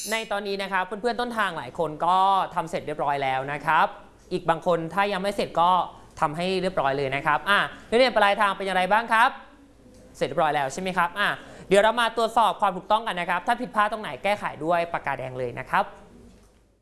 ในตอนนี้นะครับเพื่อนๆต้นทางหลายคนก็ทำเสร็จเรียบร้อยแล้วนะครับอีกบางคนถ้ายังไม่เสร็จก็ทำให้เรียบร้อยเลยนะครับนักเรียนปลายทางเป็นอย่างไรบ้างครับเสร็จเรียบร้อยแล้วใช่ไหมครับเดี๋ยวเรามาตรวจสอบความถูกต้องกันนะครับถ้าผิดพลาดตรงไหนแก้ไขด้วยปากกาแดงเลยนะครับ